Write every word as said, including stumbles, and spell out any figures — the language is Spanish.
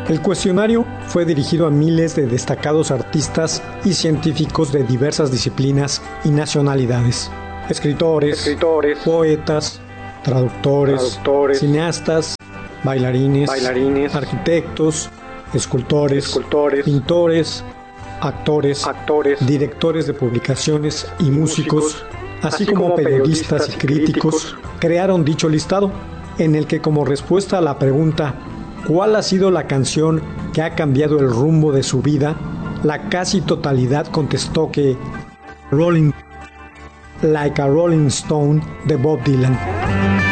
El cuestionario fue dirigido a miles de destacados artistas y científicos de diversas disciplinas y nacionalidades. Escritores, Escritores, poetas, traductores, traductores, cineastas, bailarines, bailarines, arquitectos, escultores, escultores, pintores, actores, actores, directores de publicaciones y músicos, músicos, así, así como, como periodistas, periodistas y y críticos, críticos, crearon dicho listado, en el que como respuesta a la pregunta ¿cuál ha sido la canción que ha cambiado el rumbo de su vida?, la casi totalidad contestó que Rolling Like a Rolling Stone de Bob Dylan.